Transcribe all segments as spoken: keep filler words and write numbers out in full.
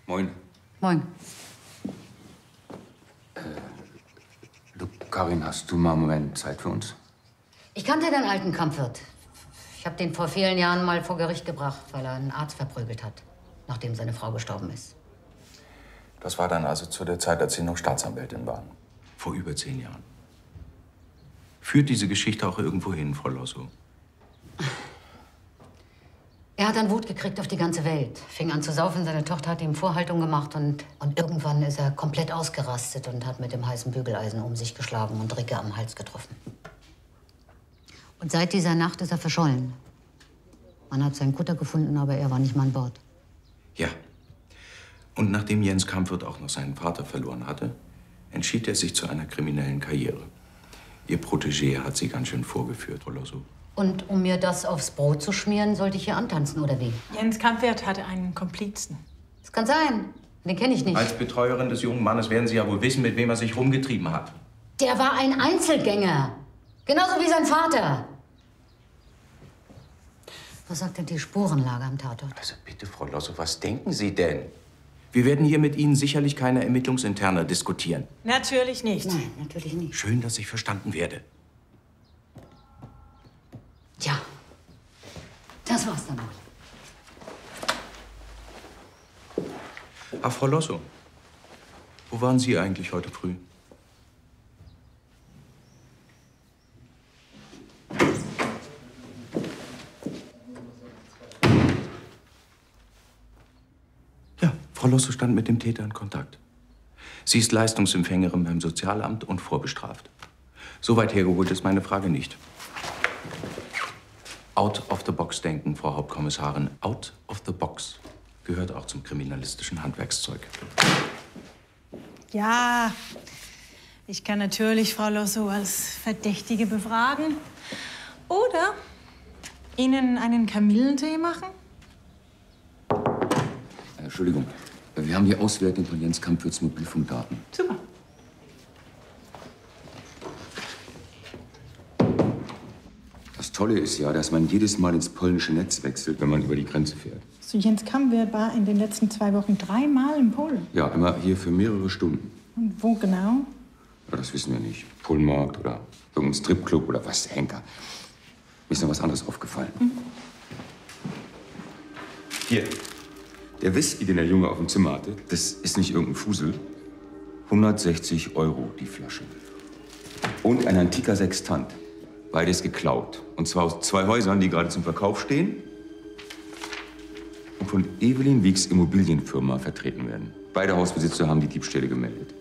Moin. Moin. Äh, du, Karin, hast du mal einen Moment Zeit für uns? Ich kannte den alten Kampfwirt. Ich habe den vor vielen Jahren mal vor Gericht gebracht, weil er einen Arzt verprügelt hat, nachdem seine Frau gestorben ist. Das war dann also zu der Zeit, als Sie noch Staatsanwältin waren. Vor über zehn Jahren. Führt diese Geschichte auch irgendwo hin, Frau Losso? Er hat dann Wut gekriegt auf die ganze Welt. Fing an zu saufen, seine Tochter hat ihm Vorhaltung gemacht und, und irgendwann ist er komplett ausgerastet und hat mit dem heißen Bügeleisen um sich geschlagen und Ricke am Hals getroffen. Und seit dieser Nacht ist er verschollen. Man hat seinen Kutter gefunden, aber er war nicht mehr an Bord. Ja. Und nachdem Jens Kampfwirt auch noch seinen Vater verloren hatte, entschied er sich zu einer kriminellen Karriere. Ihr Protégé hat sie ganz schön vorgeführt, Frau Losso. Und um mir das aufs Brot zu schmieren, sollte ich hier antanzen, oder wie? Jens Kampfwirt hatte einen Komplizen. Das kann sein. Den kenne ich nicht. Als Betreuerin des jungen Mannes werden Sie ja wohl wissen, mit wem er sich rumgetrieben hat. Der war ein Einzelgänger. Genauso wie sein Vater. Was sagt denn die Spurenlage am Tatort? Also bitte, Frau Losso, was denken Sie denn? Wir werden hier mit Ihnen sicherlich keine Ermittlungsinterner diskutieren. Natürlich nicht. Nein, natürlich nicht. Schön, dass ich verstanden werde. Tja, das war's dann wohl. Ach, Frau Losso, wo waren Sie eigentlich heute früh? Ja, Frau Losso stand mit dem Täter in Kontakt. Sie ist Leistungsempfängerin beim Sozialamt und vorbestraft. So weit hergeholt ist meine Frage nicht. Out of the box denken, Frau Hauptkommissarin. Out of the box gehört auch zum kriminalistischen Handwerkszeug. Ja, ich kann natürlich Frau Losso als Verdächtige befragen. Oder Ihnen einen Kamillentee machen? Äh, Entschuldigung, wir haben die Auswertung von Jens Kampfwirts Mobilfunkdaten. Super. Das Tolle ist ja, dass man jedes Mal ins polnische Netz wechselt, wenn man über die Grenze fährt. So, Jens Kampfwirt war in den letzten zwei Wochen dreimal in Polen. Ja, immer hier für mehrere Stunden. Und wo genau? Ja, das wissen wir nicht. Pullmarkt oder irgendein Stripclub oder was, Henker. Mir ist noch was anderes aufgefallen. Mhm. Hier, der Whisky, den der Junge auf dem Zimmer hatte, das ist nicht irgendein Fusel. hundertsechzig Euro die Flasche. Und ein antiker Sextant. Beides geklaut. Und zwar aus zwei Häusern, die gerade zum Verkauf stehen und von Evelyn Wiegs Immobilienfirma vertreten werden. Beide Hausbesitzer haben die Diebstähle gemeldet.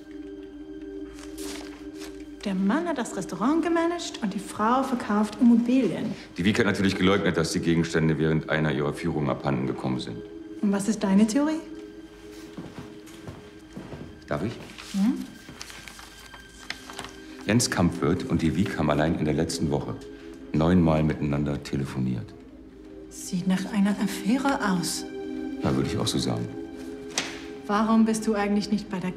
Der Mann hat das Restaurant gemanagt und die Frau verkauft Immobilien. Die Wieg hat natürlich geleugnet, dass die Gegenstände während einer ihrer Führungen abhanden gekommen sind. Und was ist deine Theorie? Darf ich? Hm? Jens Kampfwirt und die Wieg haben allein in der letzten Woche neunmal miteinander telefoniert. Sieht nach einer Affäre aus. Ja, würde ich auch so sagen. Warum bist du eigentlich nicht bei der